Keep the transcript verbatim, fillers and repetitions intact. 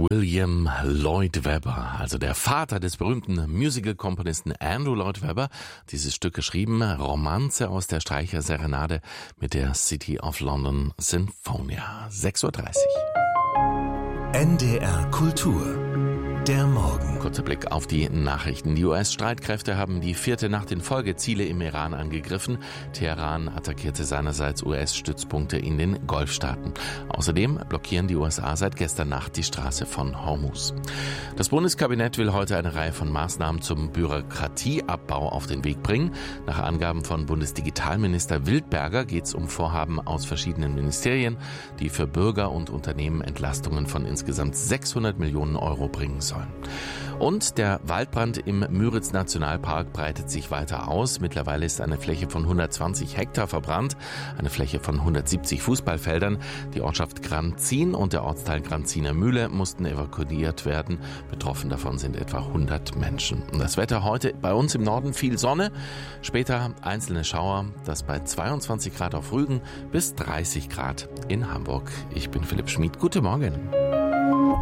William Lloyd Webber, also der Vater des berühmten Musical-Komponisten Andrew Lloyd Webber, dieses Stück geschrieben, Romanze aus der Streicherserenade mit der City of London Sinfonia. sechs Uhr dreißig. N D R Kultur. Der Morgen. Kurzer Blick auf die Nachrichten. Die U S-Streitkräfte haben die vierte Nacht in Folge Ziele im Iran angegriffen. Teheran attackierte seinerseits U S-Stützpunkte in den Golfstaaten. Außerdem blockieren die U S A seit gestern Nacht die Straße von Hormuz. Das Bundeskabinett will heute eine Reihe von Maßnahmen zum Bürokratieabbau auf den Weg bringen. Nach Angaben von Bundesdigitalminister Wildberger geht es um Vorhaben aus verschiedenen Ministerien, die für Bürger und Unternehmen Entlastungen von insgesamt sechshundert Millionen Euro bringen sollen. Und der Waldbrand im Müritz-Nationalpark breitet sich weiter aus. Mittlerweile ist eine Fläche von hundertzwanzig Hektar verbrannt, eine Fläche von hundertsiebzig Fußballfeldern. Die Ortschaft Granzin und der Ortsteil Granziner Mühle mussten evakuiert werden. Betroffen davon sind etwa hundert Menschen. Und das Wetter heute bei uns im Norden viel Sonne, später einzelne Schauer, das bei zweiundzwanzig Grad auf Rügen bis dreißig Grad in Hamburg. Ich bin Philipp Schmid. Guten Morgen.